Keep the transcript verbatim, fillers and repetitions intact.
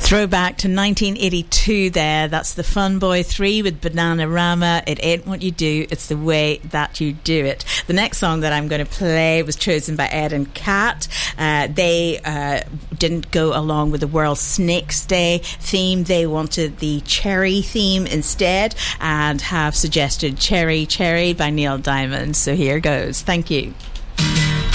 Throwback to nineteen eighty-two there. That's the Fun Boy three with Bananarama. It ain't what you do, it's the way that you do it. The next song that I'm going to play was chosen by Ed and Kat. Uh, they uh, didn't go along with the World Snakes Day theme. They wanted the cherry theme instead and have suggested Cherry Cherry by Neil Diamond. So here goes. Thank you.